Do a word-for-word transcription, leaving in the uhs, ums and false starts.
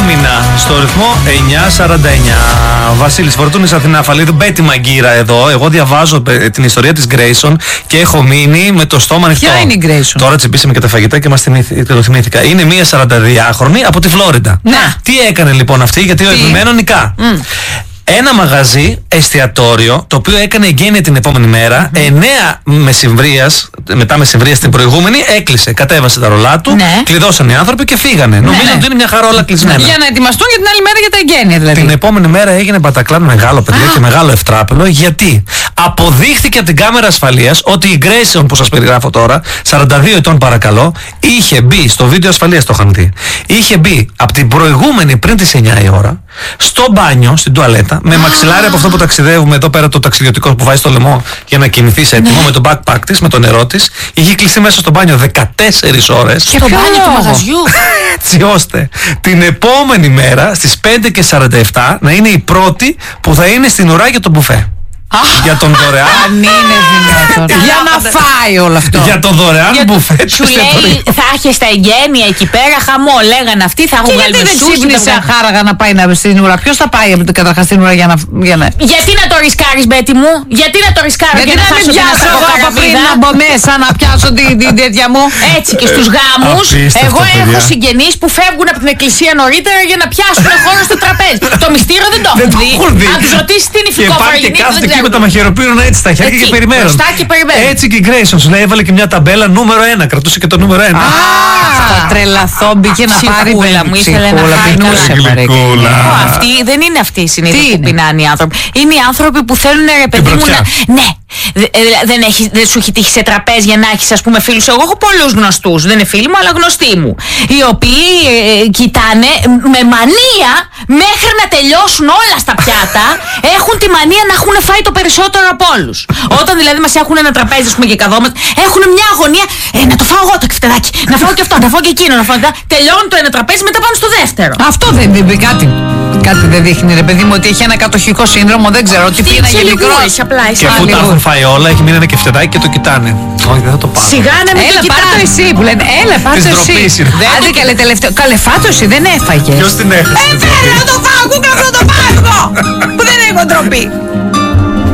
Άμυνα στο ρυθμό εννιά σαράντα εννιά. Βασίλης Φορτούνης, Αθηνά Αφαλίδου, Μπέτη Μαγκύρα εδώ. Εγώ διαβάζω την ιστορία της Grayson και έχω μείνει με το στόμα ανοιχτό. Ποια είναι η Grayson? Τώρα τσιμπήσαμε και τα φαγητά και μας το θυμήθηκα. Είναι μία σαρανταδυάχρονη από τη Φλόριντα. Να. Τι έκανε λοιπόν αυτή, γιατί ο επιμένω νικά. Mm. Ένα μαγαζί, εστιατόριο, το οποίο έκανε εγγένεια την επόμενη μέρα, mm. εννέα μεσημβρίας, μετά μεσημβρίας την προηγούμενη, έκλεισε. Κατέβασε τα ρολά του, ναι. κλειδώσαν οι άνθρωποι και φύγανε. Ναι, νομίζω ναι. ότι είναι μια χαρά όλα κλεισμένα. Για να ετοιμαστούν για την άλλη μέρα για τα εγγένεια, δηλαδή. Την επόμενη μέρα έγινε μπατακλάν μεγάλο, παιδιά, και μεγάλο ευτράπελο, γιατί αποδείχθηκε από την κάμερα ασφαλείας ότι η Grayson που σας περιγράφω τώρα, σαράντα δύο ετών παρακαλώ, είχε μπει στο βίντεο ασφαλείας, το είχαν δει. Είχε μπει από την προηγούμενη πριν τις εννιά η ώρα, στο μπάνιο, στην τουαλέτα, με μαξιλάρι από αυτό που ταξιδεύουμε εδώ πέρα, το ταξιδιωτικό που βάζει στο λαιμό για να κινηθείς έτοιμο, ναι. με το backpack της, με το νερό της. Είχε κλειστεί μέσα στο μπάνιο δεκατέσσερις ώρες. Και στο μπάνιο του μαγαζιού. Έτσι ώστε την επόμενη μέρα στις πέντε και σαράντα επτά να είναι η πρώτη που θα είναι στην ουρά για το μπουφέ. Για τον δωρεάν. Αν είναι δυνατόν. Για να φάει όλο αυτό. Για τον δωρεάν μπουφέ. Σου λέει θα έχει τα εγγένεια εκεί πέρα, χαμό. Λέγανε αυτοί θα έχουν βγάλει μεσούς. Γιατί δεν ξύπνησε χάραγα να πάει στην ουρά? Ποιος θα πάει καταρχάς στην ουρά για να... Γιατί να το ρισκάρεις, Μπέτη μου? Γιατί να το ρισκάρεις? Γιατί να μην πιάσω εγώ από πριν να μπω μέσα να πιάσω την τέτοια μου? Έτσι και στους γάμους εγώ έχω συγγενείς που φεύγουν από την εκκλησία νωρίτερα για να πιάσουν χώρο στο τραπέζι. Το μυστήριο δεν το έχουν δει. Αν τους ρωτήσεις τι είναι η Φυκόβαρη με τα μαχαιροπύρουνα έτσι στα χέρια και περιμένουν. Έτσι και η Grayson σου λέει, έβαλε και μια ταμπέλα νούμερο ένα. Κρατούσε και το νούμερο ένα. Α, θα τρελαθώ, μπήκε να πάρει μου, ήθελε να πάρει. Αυτή δεν είναι αυτή η συνήθεια που πεινάνε οι άνθρωποι. Είναι οι άνθρωποι που θέλουν, ρε παιδί μου, να... Ναι. Δεν, έχει, δεν σου έχει τύχει σε τραπέζι για να έχεις, ας πούμε, φίλους? Εγώ έχω πολλούς γνωστούς, δεν είναι φίλοι μου αλλά γνωστοί μου, οι οποίοι ε, κοιτάνε με μανία μέχρι να τελειώσουν όλα στα πιάτα. Έχουν τη μανία να έχουν φάει το περισσότερο από όλους. Όταν δηλαδή μας έχουν ένα τραπέζι, ας πούμε, και καθόμαστε, έχουν μια αγωνία, ε, να το φάω εγώ το κεφτεδάκι, να φάω και αυτό, να φάω και εκείνο, να φάω και... Τελειώνει το ένα τραπέζι, μετά πάνε στο δεύτερο. Αυτό δεν δείχνει κάτι. Κάτι δεν δείχνει, ρε παιδί μου, ότι έχει ένα κατοχικό σύνδρομο, δεν ξέρω, ότι πίναγε μικρός. Και αφού τα έχουν φάει όλα, έχει μείνει ένα κεφτεδάκι και το κοιτάνε. Όχι, δεν θα το πάρω. Σιγά να μην έλα, το πάρ' το εσύ που λένε. Έλα, πάρ' το εσύ. Άντε καλέ τελευταίο. Καλέ, φάτο εσύ, δεν έφαγες. Ποιος την έχασε? Ε, θέλω να το φάω, κούκλα αυτό το πάγκο. Που δεν έχω ντροπή.